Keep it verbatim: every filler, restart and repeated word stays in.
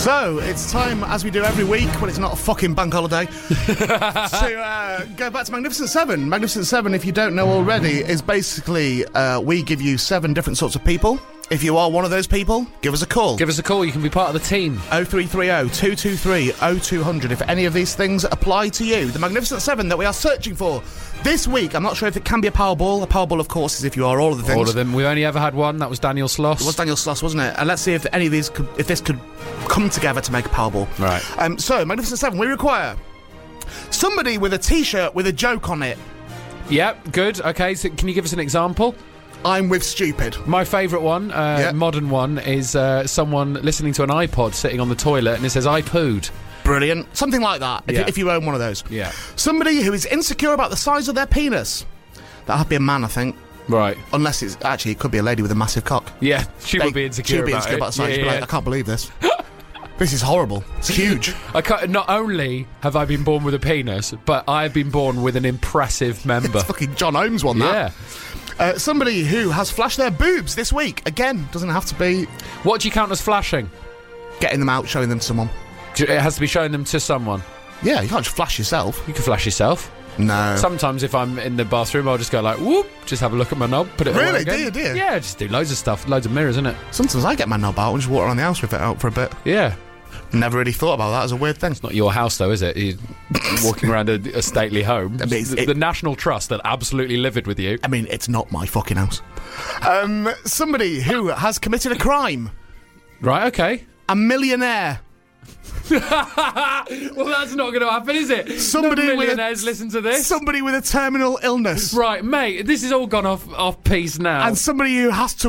So, it's time, as we do every week, when it's not a fucking bank holiday, to uh, go back to Magnificent Seven. Magnificent Seven, if you don't know already, is basically uh, we give you seven different sorts of people. If you are one of those people, give us a call. Give us a call, you can be part of the team. oh three three oh, two two three, oh two hundred if any of these things apply to you. The Magnificent Seven that we are searching for this week. I'm not sure if it can be a Powerball. A Powerball, of course, is if you are all of the things. All of them. We've only ever had one. That was Daniel Sloss. It was Daniel Sloss, wasn't it? And let's see if any of these could, if this could come together to make a Powerball. Right. Um, so, Magnificent Seven, we require somebody with a T-shirt with a joke on it. Yep, good. Okay, so can you give us an example? I'm with stupid. My favourite one, uh, Yep. modern one, is uh, someone listening to an iPod sitting on the toilet and it says, I pooed. Brilliant. Something like that, if, Yeah. you, if you own one of those. Yeah. Somebody who is insecure about the size of their penis. That'll have to be a man, I think. Right. Unless it's, actually, it could be a lady with a massive cock. Yeah, she They- would be insecure She'd be about insecure it. about the size. Yeah, She'd be yeah. like, I can't believe this. This is horrible. It's huge. I can't, not only have I been born with a penis, but I've been born with an impressive member. It's fucking John Holmes one, that. Yeah. Uh, somebody who has flashed their boobs this week. Again, doesn't have to be What do you count as flashing? getting them out, showing them to someone. Do- It has to be showing them to someone. Yeah, you can't just flash yourself. You can flash yourself. No. Sometimes if I'm in the bathroom, I'll just go like, whoop, just have a look at my knob, put it away Really? again. Do you, do you? Yeah, just do loads of stuff, loads of mirrors, innit? Sometimes I get my knob out and just walk around the house with it out for a bit. Yeah. Never really thought about that as a weird thing. Not your house, though, is it? You're walking around a, a stately home. I mean, it's- the, it- the National Trust that absolutely livid with you. I mean, it's not my fucking house. Um, somebody who has committed a crime. Right, okay. A millionaire. Well, that's not going to happen, is it? Somebody no with a- millionaires listen to this. Somebody with a terminal illness. Right, mate, this has all gone off, off piece now. And somebody who has to